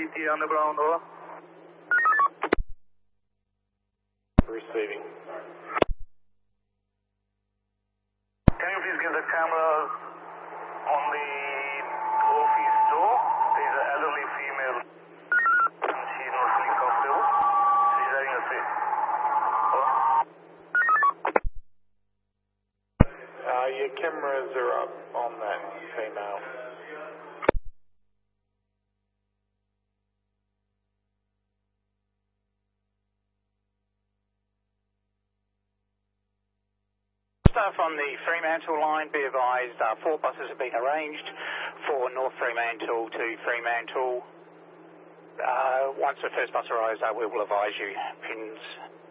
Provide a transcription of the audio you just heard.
CT on the ground, over. Receiving. Can you please give the cameras on the office door? There is an elderly female and she is not feeling comfortable. She's having a fit. Your cameras are up on that female. Staff on the Fremantle line, be advised, 4 buses have been arranged for North Fremantle to Fremantle. Once the first bus arrives, we will advise you. Pins